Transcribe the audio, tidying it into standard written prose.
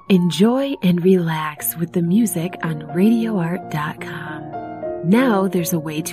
Enjoy and relax with the music on RadioArt.com. Now there's a way to